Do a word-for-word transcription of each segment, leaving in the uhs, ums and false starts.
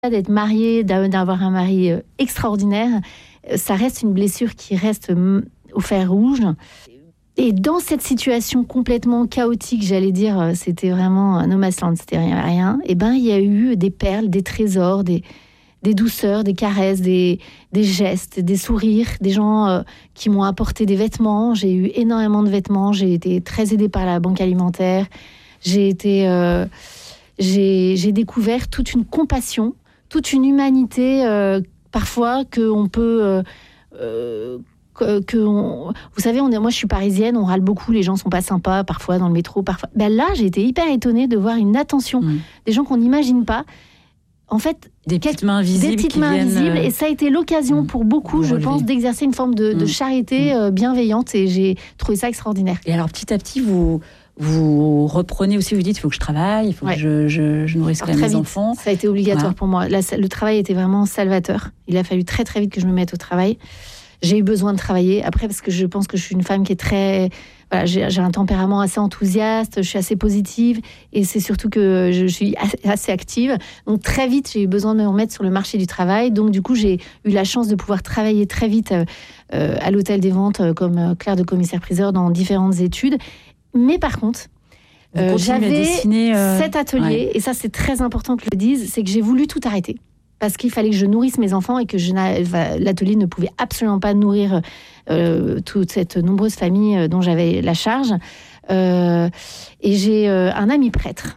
d'être mariée, d'avoir un mari extraordinaire, ça reste une blessure qui reste au fer rouge. Et dans cette situation complètement chaotique, j'allais dire, c'était vraiment un no man's land, c'était rien, rien. Et ben, il y a eu des perles, des trésors, des, des douceurs, des caresses, des, des gestes, des sourires, des gens euh, qui m'ont apporté des vêtements. J'ai eu énormément de vêtements. J'ai été très aidée par la banque alimentaire. J'ai été, euh, j'ai, j'ai découvert toute une compassion, toute une humanité, euh, parfois qu'on peut. Euh, euh, Que, que on, vous savez, on est, moi je suis parisienne, on râle beaucoup, les gens sont pas sympas parfois dans le métro, parfois. Ben là, j'ai été hyper étonnée de voir une attention, mmh. des gens qu'on n'imagine pas. En fait, des petites mains visibles, des petites mains viennent... visibles, et ça a été l'occasion mmh. pour beaucoup, je pense, d'exercer une forme de, mmh. de charité euh, bienveillante, et j'ai trouvé ça extraordinaire. Et alors, petit à petit, vous vous reprenez aussi, vous dites, il faut que je travaille, il faut ouais. que je, je, je nourrisse quand même mes vite, enfants. Ça a été obligatoire ouais. pour moi. Là, le travail était vraiment salvateur. Il a fallu très très vite que je me mette au travail. J'ai eu besoin de travailler, après, parce que je pense que je suis une femme qui est très... Voilà, j'ai, j'ai un tempérament assez enthousiaste, je suis assez positive, et c'est surtout que je suis assez active. Donc, très vite, j'ai eu besoin de me remettre sur le marché du travail. Donc, du coup, j'ai eu la chance de pouvoir travailler très vite euh, à l'hôtel des ventes comme clerc de commissaire-priseur dans différentes études. Mais par contre... Euh, j'avais dessiner, euh... cet atelier, ouais. et ça, c'est très important que je le dise, c'est que j'ai voulu tout arrêter. Parce qu'il fallait que je nourrisse mes enfants et que je l'atelier ne pouvait absolument pas nourrir euh, toute cette nombreuse famille dont j'avais la charge. Euh, et j'ai euh, un ami prêtre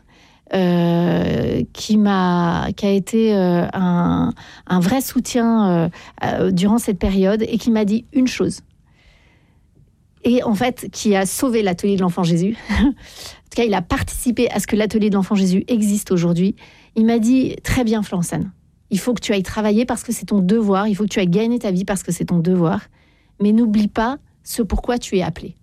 euh, qui, m'a, qui a été euh, un, un vrai soutien euh, euh, durant cette période et qui m'a dit une chose. Et en fait, qui a sauvé l'atelier de l'Enfant Jésus. En tout cas, il a participé à ce que l'atelier de l'Enfant Jésus existe aujourd'hui. Il m'a dit, très bien, Florence-Anne. Il faut que tu ailles travailler parce que c'est ton devoir. Il faut que tu ailles gagner ta vie parce que c'est ton devoir. Mais n'oublie pas ce pourquoi tu es appelé.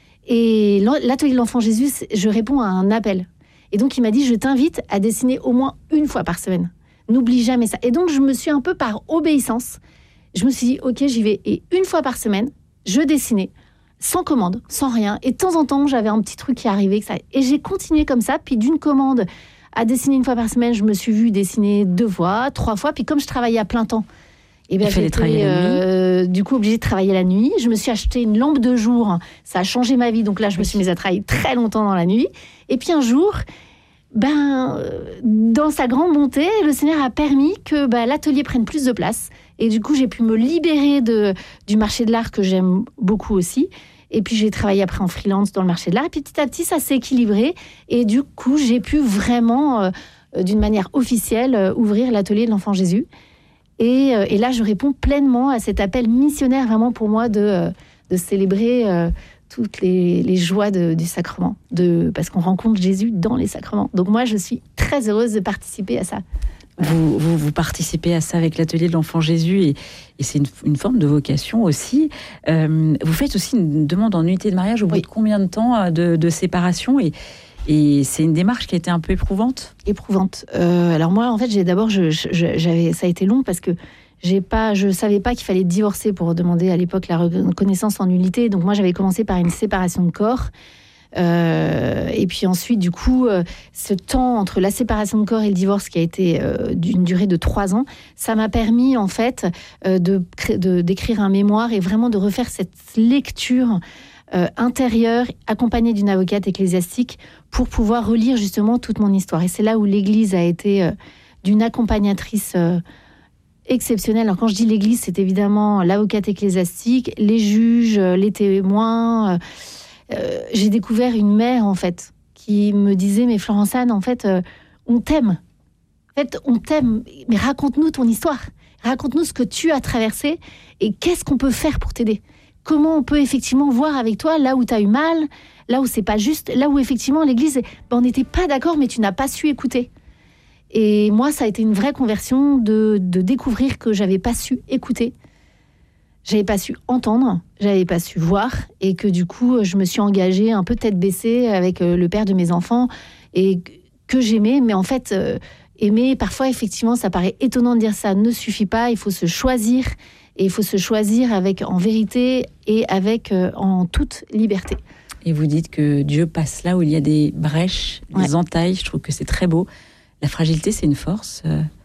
Et l'atelier de l'Enfant Jésus, je réponds à un appel. Et donc, il m'a dit, je t'invite à dessiner au moins une fois par semaine. N'oublie jamais ça. Et donc, je me suis un peu par obéissance, je me suis dit, OK, j'y vais. Et une fois par semaine, je dessinais, sans commande, sans rien. Et de temps en temps, j'avais un petit truc qui arrivait. Que ça... Et j'ai continué comme ça. Puis d'une commande... à dessiner une fois par semaine, je me suis vue dessiner deux fois, trois fois. Puis comme je travaillais à plein temps, et bien j'étais euh, du coup obligée de travailler la nuit. Je me suis acheté une lampe de jour. Ça a changé ma vie. Donc là, je me suis mise à travailler très longtemps dans la nuit. Et puis un jour, ben, dans sa grande bonté, le Seigneur a permis que ben, l'atelier prenne plus de place. Et du coup, j'ai pu me libérer de, du marché de l'art que j'aime beaucoup aussi. Et puis, j'ai travaillé après en freelance dans le marché de l'art. Et puis, petit à petit, ça s'est équilibré. Et du coup, j'ai pu vraiment, euh, d'une manière officielle, euh, ouvrir l'atelier de l'Enfant Jésus. Et, euh, et là, je réponds pleinement à cet appel missionnaire, vraiment pour moi, de, euh, de célébrer euh, toutes les, les joies de, du sacrement. De, parce qu'on rencontre Jésus dans les sacrements. Donc, moi, je suis très heureuse de participer à ça. Vous, vous, vous participez à ça avec l'atelier de l'Enfant Jésus et, et c'est une, une forme de vocation aussi. Euh, vous faites aussi une demande en nullité de mariage au bout oui. de combien de temps de, de séparation et, et c'est une démarche qui a été un peu éprouvante. Éprouvante. Euh, alors moi, en fait, j'ai d'abord, je, je, j'avais, ça a été long parce que j'ai pas, je savais pas qu'il fallait divorcer pour demander à l'époque la reconnaissance en nullité. Donc moi, j'avais commencé par une séparation de corps. Euh, et puis ensuite, du coup, euh, ce temps entre la séparation de corps et le divorce qui a été euh, d'une durée de trois ans, ça m'a permis en fait euh, de, de, d'écrire un mémoire et vraiment de refaire cette lecture euh, intérieure accompagnée d'une avocate ecclésiastique pour pouvoir relire justement toute mon histoire. Et c'est là où l'Église a été euh, d'une accompagnatrice euh, exceptionnelle. Alors quand je dis l'Église, c'est évidemment l'avocate ecclésiastique, les juges, les témoins. Euh, Euh, j'ai découvert une mère, en fait, qui me disait, mais Florence-Anne, en fait, euh, on t'aime. En fait, on t'aime, mais raconte-nous ton histoire. Raconte-nous ce que tu as traversé et qu'est-ce qu'on peut faire pour t'aider. Comment on peut effectivement voir avec toi là où tu as eu mal, là où c'est pas juste, là où effectivement l'Église, ben, on n'était pas d'accord, mais tu n'as pas su écouter. Et moi, ça a été une vraie conversion de, de découvrir que j'avais pas su écouter. J'avais pas su entendre, j'avais pas su voir, et que du coup, je me suis engagée un peu tête baissée avec le père de mes enfants, et que j'aimais, mais en fait, euh, aimer, parfois, effectivement, ça paraît étonnant de dire ça, ne suffit pas, il faut se choisir, et il faut se choisir avec, en vérité, et avec, euh, en toute liberté. Et vous dites que Dieu passe là où il y a des brèches, des ouais. entailles, je trouve que c'est très beau. La fragilité, c'est une force.